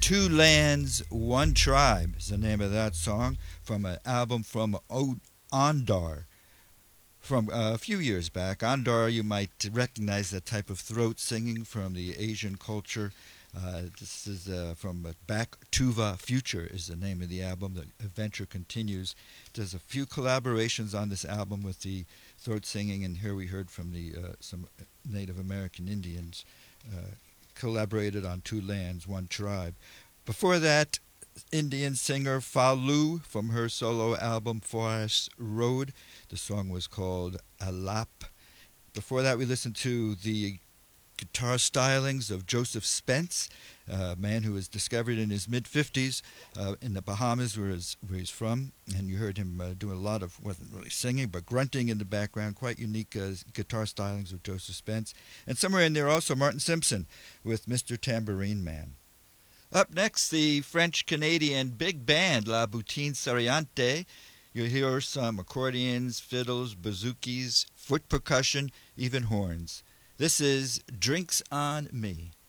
Two Lands, One Tribe is the name of that song from an album from Ondar from a few years back. Ondar, you might recognize that type of throat singing from the Asian culture. This is from Back Tuva Future is the name of the album. The adventure continues. There's a few collaborations on this album with the throat singing, and here we heard from the some Native American Indians collaborated on Two Lands, One Tribe. Before that, Indian singer Fa Lu from her solo album Forest Road. The song was called Alap. Before that, we listened to the guitar stylings of Joseph Spence, a man who was discovered in his mid-50s in the Bahamas, where he's from. And you heard him doing a lot of, wasn't really singing, but grunting in the background. Quite unique guitar stylings of Joseph Spence. And somewhere in there also Martin Simpson with Mr. Tambourine Man. Up next, the French-Canadian big band La Boutine Sariante. You'll hear some accordions, fiddles, bouzouki, foot percussion, even horns. This is Drinks on Me.